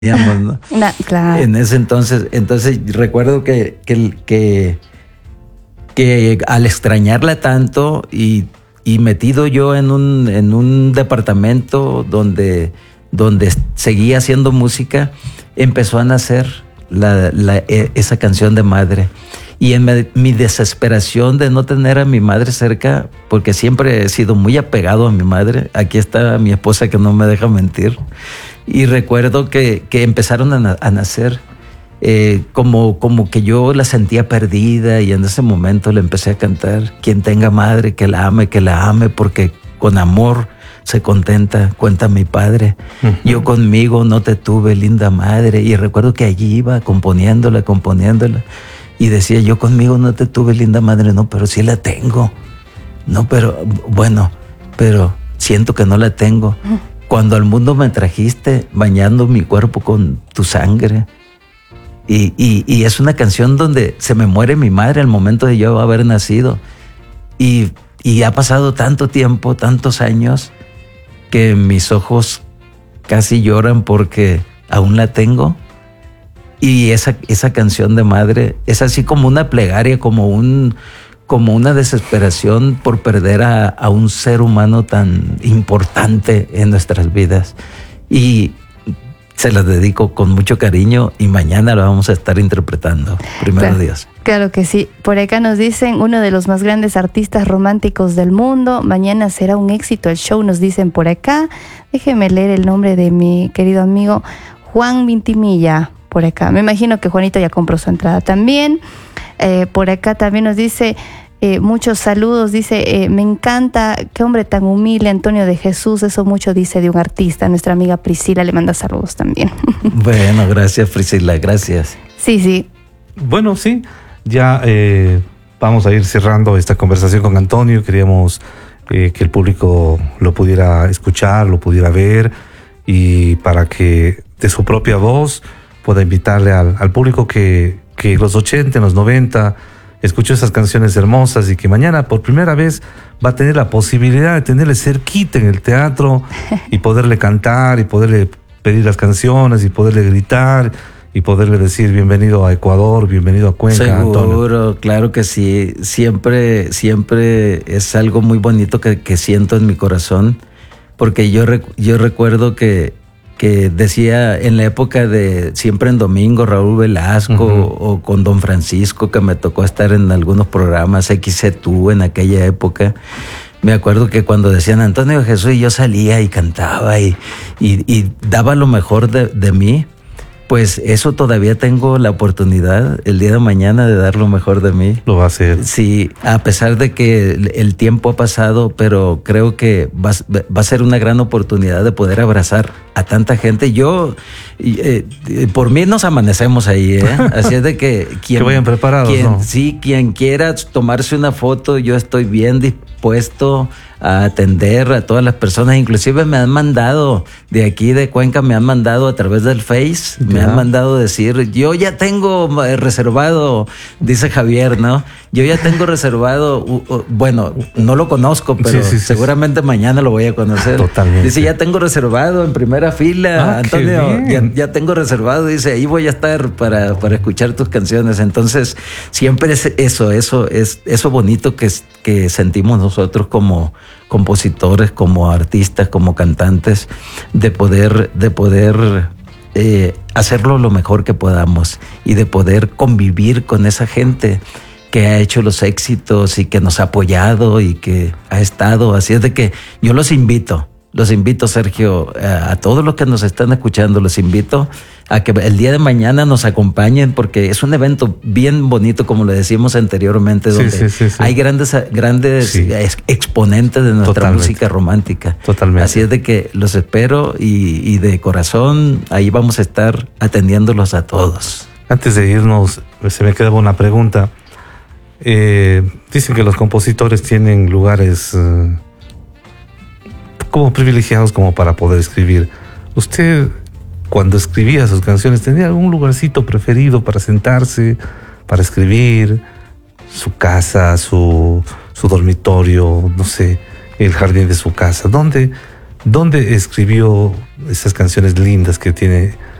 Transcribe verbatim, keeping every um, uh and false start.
digamos, ¿no? No, claro. En ese entonces, entonces recuerdo que, que, que, que al extrañarla tanto y, y metido yo en un, en un departamento donde, donde seguía haciendo música, empezó a nacer la, la, esa canción de madre. Y en me, mi desesperación de no tener a mi madre cerca, porque siempre he sido muy apegado a mi madre, aquí está mi esposa que no me deja mentir, y recuerdo que, que empezaron a, na, a nacer eh, como, como que yo la sentía perdida, y en ese momento le empecé a cantar: quien tenga madre, que la ame, que la ame, porque con amor se contenta, cuenta mi padre. Uh-huh. Yo conmigo no te tuve, linda madre. Y recuerdo que allí iba componiéndola, componiéndola. Y decía: yo conmigo no te tuve, linda madre, no, pero sí la tengo. No, pero, bueno, pero siento que no la tengo. Cuando al mundo me trajiste, bañando mi cuerpo con tu sangre. Y, y, y es una canción donde se me muere mi madre al momento de yo haber nacido. Y, y ha pasado tanto tiempo, tantos años, que mis ojos casi lloran porque aún la tengo. Y esa, esa canción de madre es así como una plegaria, como, un, como una desesperación por perder a, a un ser humano tan importante en nuestras vidas. Y se las dedico con mucho cariño, y mañana la vamos a estar interpretando. Primero claro, Dios. Claro que sí. Por acá nos dicen: uno de los más grandes artistas románticos del mundo. Mañana será un éxito el show, nos dicen por acá. Déjeme leer el nombre de mi querido amigo Juan Vintimilla. Por acá, me imagino que Juanito ya compró su entrada también. Eh, por acá también nos dice eh, muchos saludos. Dice: eh, me encanta, qué hombre tan humilde, Antonio de Jesús. Eso mucho dice de un artista. Nuestra amiga Priscila le manda saludos también. Bueno, gracias Priscila, gracias. Sí, sí. Bueno, sí, ya eh, vamos a ir cerrando esta conversación con Antonio. Queríamos eh, que el público lo pudiera escuchar, lo pudiera ver, y para que de su propia voz pueda invitarle al, al público que, que en los ochenta, en los noventa escuchó esas canciones hermosas, y que mañana por primera vez va a tener la posibilidad de tenerle cerquita en el teatro y poderle cantar, y poderle pedir las canciones, y poderle gritar, y poderle decir: bienvenido a Ecuador, bienvenido a Cuenca. Seguro, Antonio. Claro que sí. Siempre, siempre es algo muy bonito que, que siento en mi corazón, porque yo, yo recuerdo que que decía en la época de Siempre en Domingo, Raúl Velasco, uh-huh, o con Don Francisco, que me tocó estar en algunos programas, X C Tú en aquella época. Me acuerdo que cuando decían Antonio de Jesús, y yo salía y cantaba y, y, y daba lo mejor de, de mí. Pues eso todavía tengo la oportunidad el día de mañana de dar lo mejor de mí. Lo va a hacer. Sí, a pesar de que el tiempo ha pasado, pero creo que va, va a ser una gran oportunidad de poder abrazar a tanta gente. Yo, eh, por mí nos amanecemos ahí, ¿eh? Así es de que quien, que vayan preparados, quien, ¿no? Sí, quien quiera tomarse una foto, yo estoy bien dispuesto a atender a todas las personas. Inclusive me han mandado de aquí de Cuenca, me han mandado a través del Face, ya. me han mandado decir: yo ya tengo reservado, dice Javier, ¿no? Yo ya tengo reservado, uh, uh, bueno, no lo conozco, pero sí, sí, seguramente sí. mañana lo voy a conocer. Totalmente. Dice: ya tengo reservado en primera fila, ah, Antonio, ya, ya tengo reservado, dice, ahí voy a estar para, para escuchar tus canciones. Entonces, siempre es eso, eso es eso bonito que, que sentimos nosotros como compositores, como artistas, como cantantes, de poder, de poder eh, hacerlo lo mejor que podamos, y de poder convivir con esa gente que ha hecho los éxitos y que nos ha apoyado y que ha estado. Así es de que yo los invito, los invito, Sergio, a, a todos los que nos están escuchando, los invito a que el día de mañana nos acompañen, porque es un evento bien bonito, como le decíamos anteriormente, donde sí, sí, sí, sí. hay grandes, grandes sí. exponentes de nuestra Totalmente. música romántica. Totalmente. Así es de que los espero, y, y de corazón ahí vamos a estar atendiéndolos a todos. Antes de irnos, se me quedaba una pregunta. Eh, dicen que los compositores tienen lugares eh, como privilegiados como para poder escribir. ¿Usted, cuando escribía sus canciones, tenía algún lugarcito preferido para sentarse, para escribir? Su casa, su, su dormitorio, no sé, el jardín de su casa. ¿Dónde, dónde escribió esas canciones lindas que tiene